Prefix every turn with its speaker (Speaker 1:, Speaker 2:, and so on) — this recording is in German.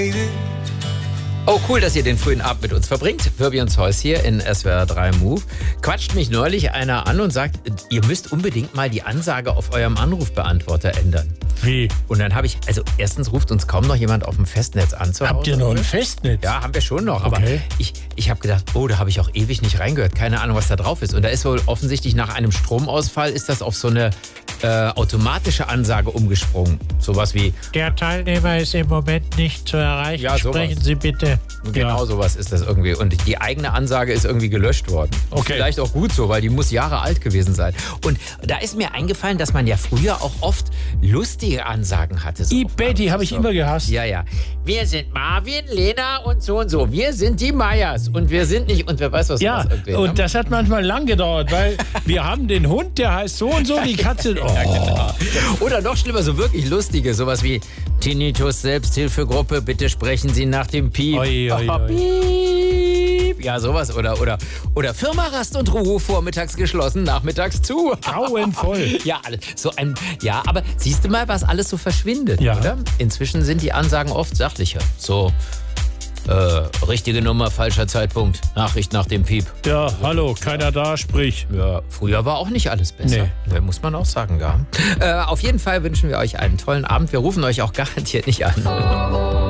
Speaker 1: Oh, cool, dass ihr den frühen Abend mit uns verbringt. Wirbi und Zeus hier in SWR 3 Move. Quatscht mich neulich einer an und sagt, ihr müsst unbedingt mal die Ansage auf eurem Anrufbeantworter ändern.
Speaker 2: Wie?
Speaker 1: Und dann habe ich, also erstens ruft uns kaum noch jemand auf dem Festnetz an zu Hause.
Speaker 2: Habt ihr noch ein Festnetz?
Speaker 1: Ja, haben wir schon noch. Aber
Speaker 2: Okay.
Speaker 1: ich habe gedacht, oh, da habe ich auch ewig nicht reingehört. Keine Ahnung, was da drauf ist. Und da ist wohl offensichtlich nach einem Stromausfall ist das auf so eine automatische Ansage umgesprungen. Sowas wie,
Speaker 2: Der Teilnehmer ist im Moment nicht zu erreichen.
Speaker 1: Ja, sowas.
Speaker 2: Sprechen Sie bitte.
Speaker 1: genau sowas ist das irgendwie. Und die eigene Ansage ist irgendwie gelöscht worden.
Speaker 2: Okay.
Speaker 1: Vielleicht auch gut so, weil die muss Jahre alt gewesen sein. Und da ist mir eingefallen, dass man ja früher auch oft lustige Ansagen hatte. So auf
Speaker 2: Betty habe ich immer gehasst.
Speaker 1: Ja, ja. Wir sind Marvin, Lena und so und so. Wir sind die Meyers und wir sind nicht und wer weiß was.
Speaker 2: Ja,
Speaker 1: irgendwie,
Speaker 2: und das hat manchmal lang gedauert, weil wir haben den Hund, der heißt so und so, die Katze. Oh.
Speaker 1: Ja, genau. Oder noch schlimmer, so wirklich lustige, sowas wie Tinnitus Selbsthilfegruppe, bitte sprechen Sie nach dem Piep.
Speaker 2: Oi, oi, oi.
Speaker 1: Piep. Ja, sowas. Oder Firma Rast und Ruhe, vormittags geschlossen, nachmittags zu.
Speaker 2: Grauenvoll.
Speaker 1: Ja, ja, aber siehst du mal, was alles so verschwindet,
Speaker 2: Ja.
Speaker 1: oder? Inzwischen sind die Ansagen oft sachlicher. So, richtige Nummer, falscher Zeitpunkt, Nachricht nach dem Piep.
Speaker 2: Ja, hallo, keiner da, sprich.
Speaker 1: Ja, früher war auch nicht alles besser.
Speaker 2: Nee.
Speaker 1: Muss man auch sagen, ja. Auf jeden Fall wünschen wir euch einen tollen Abend. Wir rufen euch auch garantiert nicht an.